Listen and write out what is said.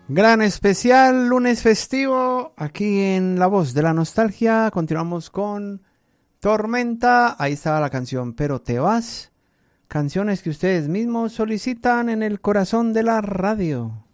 Gran especial, lunes festivo, aquí en La Voz de la Nostalgia. Continuamos con Tormenta. Ahí estaba la canción Pero te vas. Canciones que ustedes mismos solicitan en el corazón de la radio.